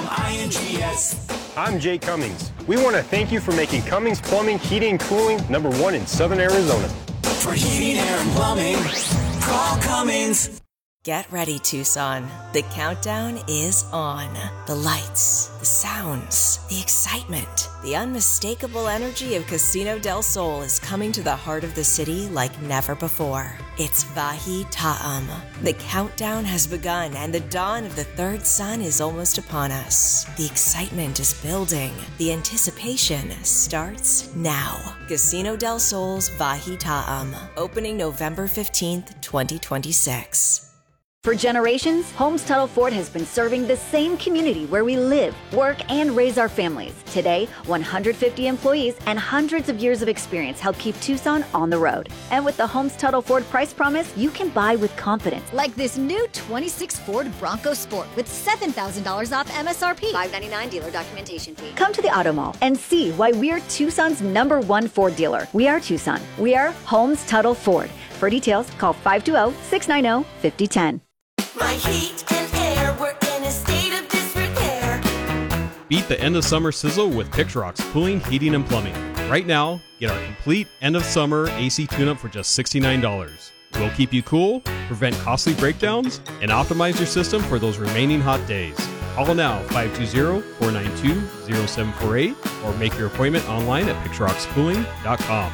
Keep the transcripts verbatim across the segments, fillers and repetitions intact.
I N G S. I'm Jay Cummings. We want to thank you for making Cummings Plumbing, Heating, and Cooling number one in Southern Arizona. For heating, air, and plumbing, call Cummings. Get ready, Tucson. The countdown is on. The lights, the sounds, the excitement, the unmistakable energy of Casino del Sol is coming to the heart of the city like never before. It's Vahi Ta'am. The countdown has begun and the dawn of the third sun is almost upon us. The excitement is building. The anticipation starts now. Casino del Sol's Vahi Ta'am, opening November fifteenth, twenty twenty-six. For generations, Holmes Tuttle Ford has been serving the same community where we live, work, and raise our families. Today, one hundred fifty employees and hundreds of years of experience help keep Tucson on the road. And with the Holmes Tuttle Ford price promise, you can buy with confidence. Like this new twenty-six Ford Bronco Sport with seven thousand dollars off M S R P. five ninety-nine dealer documentation fee. Come to the Auto Mall and see why we're Tucson's number one Ford dealer. We are Tucson. We are Holmes Tuttle Ford. For details, call five two zero, six nine zero, five zero one zero. My heat and air were in a state of disrepair. Beat the end of summer sizzle with Pixrock's Cooling, Heating, and Plumbing. Right now, get our complete end of summer A C tune-up for just sixty-nine dollars. We'll keep you cool, prevent costly breakdowns, and optimize your system for those remaining hot days. Call now five two zero, four nine two, zero seven four eight or make your appointment online at pixrocks cooling dot com.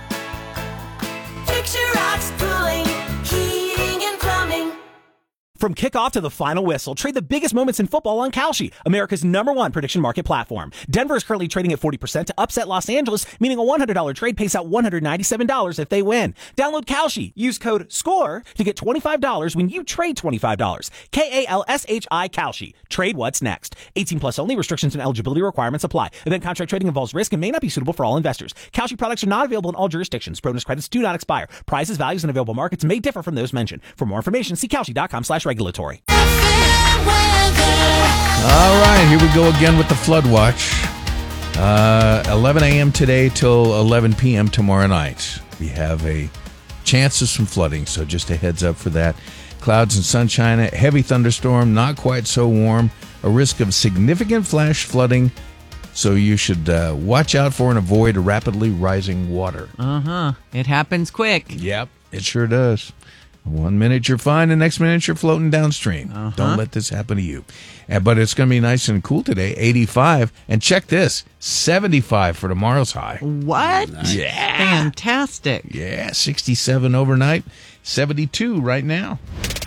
Pixrocks Cooling, Heating, and Plumbing. From kickoff to the final whistle, trade the biggest moments in football on Kalshi, America's number one prediction market platform. Denver is currently trading at forty percent to upset Los Angeles, meaning a one hundred dollars trade pays out one hundred ninety-seven dollars if they win. Download Kalshi. Use code SCORE to get twenty-five dollars when you trade twenty-five dollars. K A L S H I Kalshi. Trade what's next. eighteen plus only. Restrictions and eligibility requirements apply. Event contract trading involves risk and may not be suitable for all investors. Kalshi products are not available in all jurisdictions. Bonus credits do not expire. Prices, values, and available markets may differ from those mentioned. For more information, see Kalshi.com slash regulatory. All right, here we go again with the flood watch. Uh, eleven a.m. today till eleven p.m. tomorrow night. We have a chance of some flooding, so just a heads up for that. Clouds and sunshine, a heavy thunderstorm, not quite so warm, a risk of significant flash flooding, so you should uh, watch out for and avoid rapidly rising water. Uh-huh. It happens quick. Yep, it sure does. One minute you're fine, the next minute you're floating downstream. Uh-huh. Don't let this happen to you. Uh, but it's going to be nice and cool today, eighty-five. And check this, seventy-five for tomorrow's high. What? Nice. Yeah. Fantastic. Yeah, sixty-seven overnight, seventy-two right now.